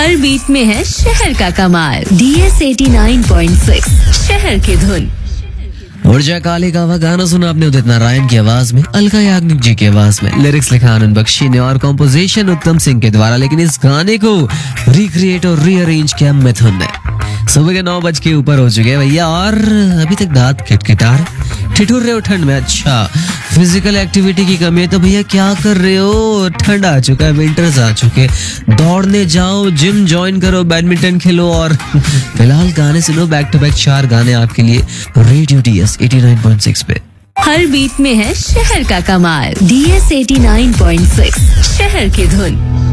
हर beat में है शहर का कमाल। DS 89.6 शहर की धुन। ऊर्जा काले का वह गाना सुना आपने उदित नारायण की आवाज में, अलका याग्निक जी की आवाज में। लिरिक्स लिखा आनंद बख्शी ने और कंपोजिशन उत्तम सिंह के द्वारा, लेकिन इस गाने को रिक्रिएट और रीअरेंज किया मिथुन ने। सुबह के 9 बज के ऊपर हो चुके हैं भैया और अभी तक दांत खिटखिटा ठिठुर रहे हो ठंड में। अच्छा, फिजिकल एक्टिविटी की कमी है तो भैया क्या कर रहे हो? ठंड आ चुका है, विंटर्स आ चुके, दौड़ने जाओ, जिम ज्वाइन करो, बैडमिंटन खेलो और फिलहाल गाने सुनो। बैक टू बैक 4 गाने आपके लिए रेडियो DS 89.6 पे। हर बीट में है शहर का कमाल। DS 89.6 शहर की धुन।